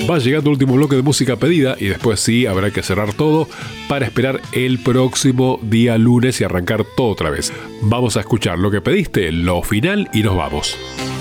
Va llegando el último bloque de música pedida y después sí habrá que cerrar todo para esperar el próximo día lunes y arrancar todo otra vez. Vamos a escuchar lo que pediste, lo final y nos vamos.